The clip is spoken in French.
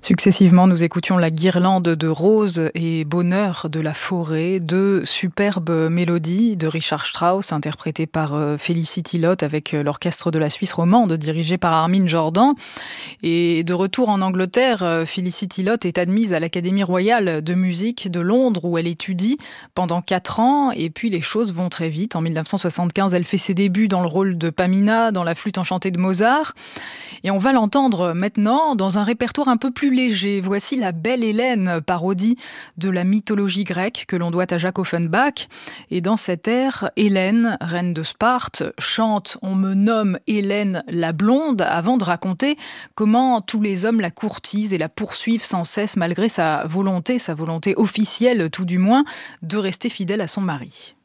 Successivement, nous écoutions la guirlande de roses et bonheur de la forêt, deux superbes mélodies de Richard Strauss, interprétées par Felicity Lott avec l'orchestre de la Suisse romande, dirigé par Armin Jordan. Et de retour en Angleterre, Felicity Lott est admise à l'Académie royale de musique de Londres, où elle étudie pendant 4 ans. Et puis les choses vont très vite. En 1975, elle fait ses débuts dans le rôle de Pamina dans La flûte enchantée de Mozart. Et on va l'entendre maintenant dans un répertoire un peu plus léger. Voici La Belle Hélène, parodie de la mythologie grecque que l'on doit à Jacques Offenbach. Et dans cet air, Hélène, reine de Sparte, chante « On me nomme Hélène la blonde » avant de raconter comment tous les hommes la courtisent et la poursuivent sans cesse malgré sa volonté officielle tout du moins, de rester fidèle à son mari.